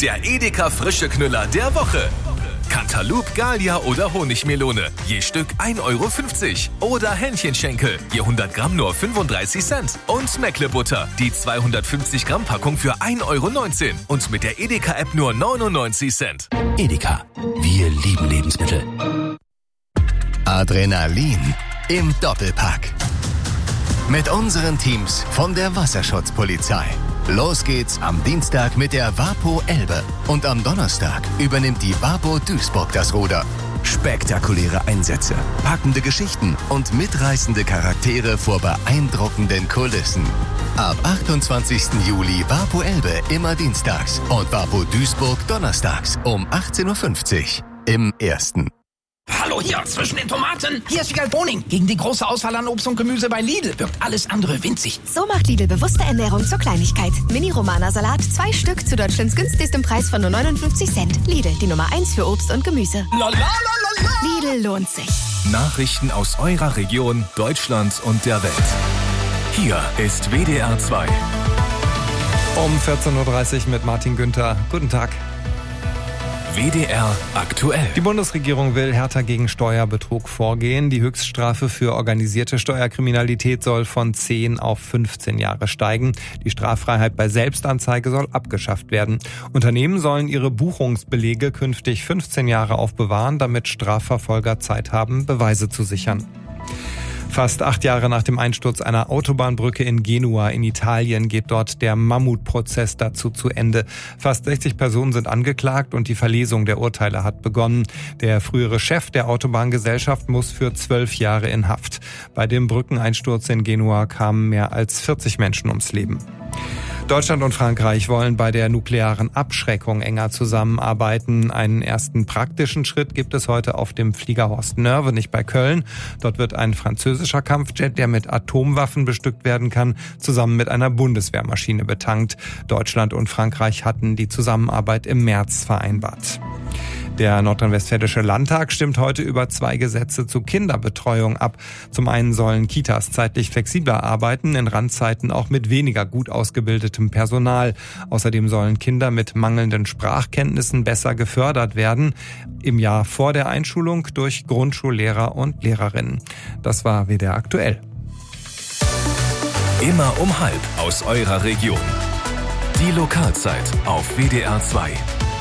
Der Edeka frische Knüller der Woche. Cantaloupe, Galia oder Honigmelone. Je Stück 1,50 Euro. Oder Hähnchenschenkel. Je 100 Gramm nur 35 Cent. Und Meckle-Butter. Die 250 Gramm Packung für 1,19 Euro. Und mit der Edeka-App nur 99 Cent. Edeka. Wir lieben Lebensmittel. Adrenalin im Doppelpack. Mit unseren Teams von der Wasserschutzpolizei. Los geht's am Dienstag mit der Wapo Elbe. Und am Donnerstag übernimmt die Wapo Duisburg das Ruder. Spektakuläre Einsätze, packende Geschichten und mitreißende Charaktere vor beeindruckenden Kulissen. Ab 28. Juli Wapo Elbe immer dienstags und Wapo Duisburg donnerstags um 18.50 Uhr im Ersten. Hallo hier, zwischen den Tomaten. Hier ist Wiegald Boning. Gegen die große Auswahl an Obst und Gemüse bei Lidl wirkt alles andere winzig. So macht Lidl bewusste Ernährung zur Kleinigkeit. Mini-Romana-Salat, 2 Stück zu Deutschlands günstigstem Preis von nur 59 Cent. Lidl, die Nummer 1 für Obst und Gemüse. Lidl lohnt sich. Nachrichten aus eurer Region, Deutschland und der Welt. Hier ist WDR 2. Um 14.30 Uhr mit Martin Günther. Guten Tag. WDR aktuell. Die Bundesregierung will härter gegen Steuerbetrug vorgehen. Die Höchststrafe für organisierte Steuerkriminalität soll von 10 auf 15 Jahre steigen. Die Straffreiheit bei Selbstanzeige soll abgeschafft werden. Unternehmen sollen ihre Buchungsbelege künftig 15 Jahre aufbewahren, damit Strafverfolger Zeit haben, Beweise zu sichern. Fast 8 Jahre nach dem Einsturz einer Autobahnbrücke in Genua in Italien geht dort der Mammutprozess dazu zu Ende. Fast 60 Personen sind angeklagt und die Verlesung der Urteile hat begonnen. Der frühere Chef der Autobahngesellschaft muss für 12 Jahre in Haft. Bei dem Brückeneinsturz in Genua kamen mehr als 40 Menschen ums Leben. Deutschland und Frankreich wollen bei der nuklearen Abschreckung enger zusammenarbeiten. Einen ersten praktischen Schritt gibt es heute auf dem Flieger Horst Nörve, bei Köln. Dort wird ein französischer Kampfjet, der mit Atomwaffen bestückt werden kann, zusammen mit einer Bundeswehrmaschine betankt. Deutschland und Frankreich hatten die Zusammenarbeit im März vereinbart. Der Nordrhein-Westfälische Landtag stimmt heute über 2 Gesetze zur Kinderbetreuung ab. Zum einen sollen Kitas zeitlich flexibler arbeiten, in Randzeiten auch mit weniger gut ausgebildetem Personal. Außerdem sollen Kinder mit mangelnden Sprachkenntnissen besser gefördert werden, im Jahr vor der Einschulung durch Grundschullehrer und Lehrerinnen. Das war WDR aktuell. Immer um 12:30 aus eurer Region. Die Lokalzeit auf WDR 2.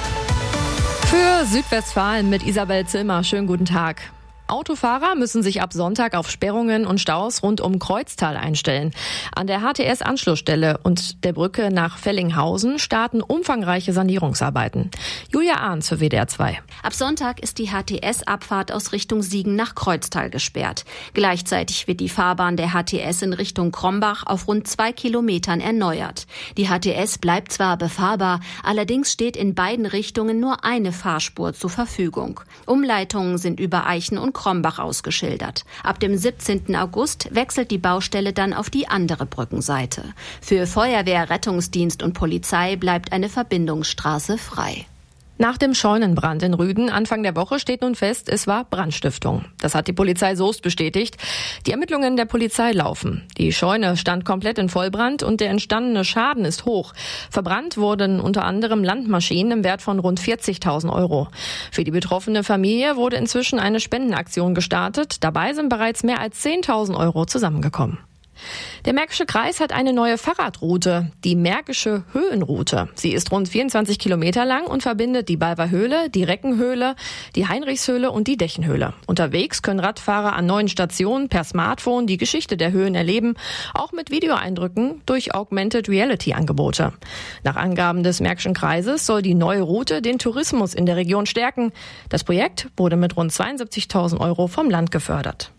Für Südwestfalen mit Isabel Zillmer. Schönen guten Tag. Autofahrer müssen sich ab Sonntag auf Sperrungen und Staus rund um Kreuztal einstellen. An der HTS-Anschlussstelle und der Brücke nach Vellinghausen starten umfangreiche Sanierungsarbeiten. Julia Ahns für WDR 2. Ab Sonntag ist die HTS-Abfahrt aus Richtung Siegen nach Kreuztal gesperrt. Gleichzeitig wird die Fahrbahn der HTS in Richtung Krombach auf rund 2 Kilometern erneuert. Die HTS bleibt zwar befahrbar, allerdings steht in beiden Richtungen nur eine Fahrspur zur Verfügung. Umleitungen sind über Eichen und Krombach ausgeschildert. Ab dem 17. August wechselt die Baustelle dann auf die andere Brückenseite. Für Feuerwehr, Rettungsdienst und Polizei bleibt eine Verbindungsstraße frei. Nach dem Scheunenbrand in Rüden Anfang der Woche steht nun fest, es war Brandstiftung. Das hat die Polizei Soest bestätigt. Die Ermittlungen der Polizei laufen. Die Scheune stand komplett in Vollbrand und der entstandene Schaden ist hoch. Verbrannt wurden unter anderem Landmaschinen im Wert von rund 40.000 Euro. Für die betroffene Familie wurde inzwischen eine Spendenaktion gestartet. Dabei sind bereits mehr als 10.000 Euro zusammengekommen. Der Märkische Kreis hat eine neue Fahrradroute, die Märkische Höhenroute. Sie ist rund 24 Kilometer lang und verbindet die Balver Höhle, die Reckenhöhle, die Heinrichshöhle und die Dächenhöhle. Unterwegs können Radfahrer an 9 Stationen per Smartphone die Geschichte der Höhen erleben, auch mit Videoeindrücken durch Augmented Reality Angebote. Nach Angaben des Märkischen Kreises soll die neue Route den Tourismus in der Region stärken. Das Projekt wurde mit rund 72.000 Euro vom Land gefördert.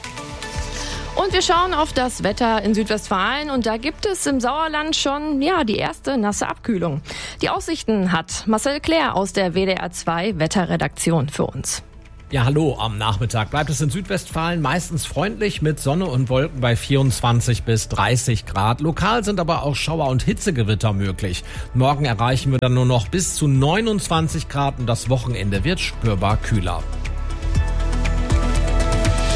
Und wir schauen auf das Wetter in Südwestfalen und da gibt es im Sauerland schon die erste nasse Abkühlung. Die Aussichten hat Marcel Claire aus der WDR 2 Wetterredaktion für uns. Ja, hallo. Am Nachmittag bleibt es in Südwestfalen meistens freundlich mit Sonne und Wolken bei 24 bis 30 Grad. Lokal sind aber auch Schauer- und Hitzegewitter möglich. Morgen erreichen wir dann nur noch bis zu 29 Grad und das Wochenende wird spürbar kühler.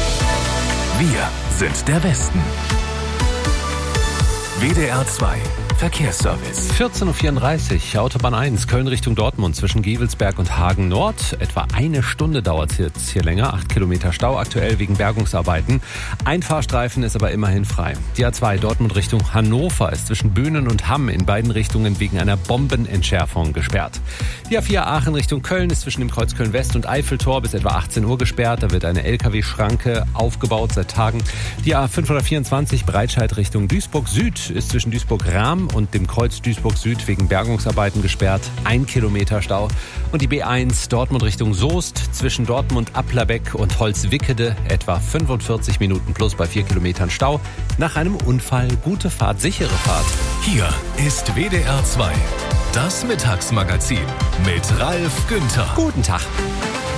Wir sind der Westen. WDR 2 Verkehrsservice. 14.34 Uhr, Autobahn 1, Köln Richtung Dortmund zwischen Gevelsberg und Hagen Nord. Etwa eine Stunde dauert es jetzt hier länger. 8 Kilometer Stau aktuell wegen Bergungsarbeiten. Ein Fahrstreifen ist aber immerhin frei. Die A2 Dortmund Richtung Hannover ist zwischen Böhnen und Hamm in beiden Richtungen wegen einer Bombenentschärfung gesperrt. Die A4 Aachen Richtung Köln ist zwischen dem Kreuz Köln West und Eiffeltor bis etwa 18 Uhr gesperrt. Da wird eine LKW-Schranke aufgebaut seit Tagen. Die A524 Breitscheid Richtung Duisburg Süd ist zwischen Duisburg-Rahm und dem Kreuz Duisburg Süd wegen Bergungsarbeiten gesperrt. 1 Kilometer Stau. Und die B1 Dortmund Richtung Soest zwischen Dortmund-Applerbeck und Holzwickede etwa 45 Minuten plus bei 4 Kilometern Stau. Nach einem Unfall gute Fahrt, sichere Fahrt. Hier ist WDR 2, das Mittagsmagazin mit Ralf Günther. Guten Tag.